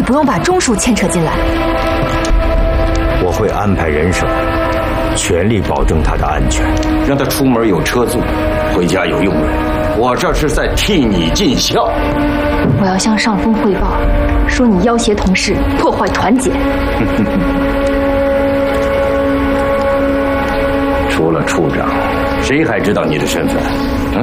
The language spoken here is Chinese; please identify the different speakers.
Speaker 1: 以不用把钟叔牵扯进来。
Speaker 2: 我会安排人手，全力保证他的安全，
Speaker 3: 让他出门有车坐，回家有佣人。我这是在替你尽孝。
Speaker 1: 我要向上峰汇报，说你要挟同事，破坏团结。
Speaker 3: 除了处长，谁还知道你的身份？